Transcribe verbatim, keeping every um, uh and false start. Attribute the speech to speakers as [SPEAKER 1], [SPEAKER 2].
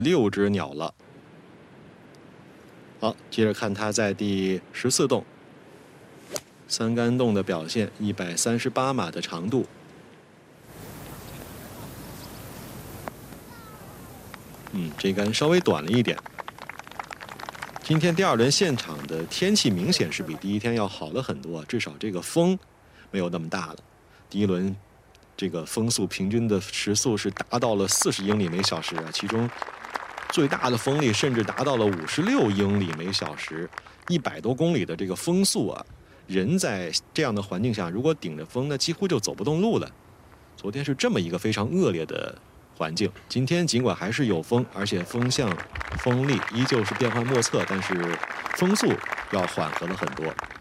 [SPEAKER 1] 六只鸟了。好，接着看它在第十四洞三杆洞的表现，一百三十八码的长度。嗯，这杆稍微短了一点。今天第二轮现场的天气明显是比第一天要好了很多，至少这个风没有那么大了。第一轮这个风速平均的时速是达到了四十英里每小时啊，其中最大的风力甚至达到了五十六英里每小时，一百多公里的这个风速啊，人在这样的环境下，如果顶着风，那几乎就走不动路了。昨天是这么一个非常恶劣的环境，今天尽管还是有风，而且风向、风力依旧是变幻莫测，但是风速要缓和了很多。